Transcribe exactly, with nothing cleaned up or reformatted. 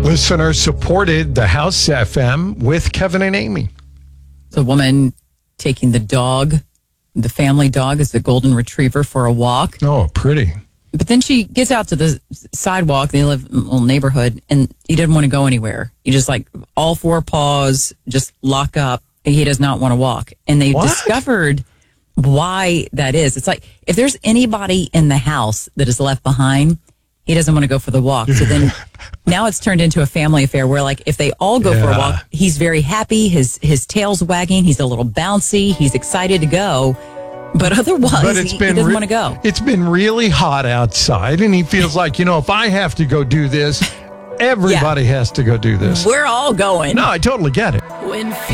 Listeners supported the House F M with Kevin and Amy. The woman taking the dog, the family dog is the golden retriever, for a walk. Oh, pretty. But then she gets out to the sidewalk. They live in a little neighborhood, and he didn't want to go anywhere. He just like all four paws, just lock up. He does not want to walk. And they What? discovered why that is. It's like if there's anybody in the house that is left behind, he doesn't want to go for the walk. So then now it's turned into a family affair where, like, if they all go for a Yeah. walk, he's very happy. His his tail's wagging. He's a little bouncy. He's excited to go. But otherwise, But it's he, been he doesn't re- want to go. It's been really hot outside, and he feels like, you know, if I have to go do this, everybody has to go do this. We're all going. No, I totally get it. When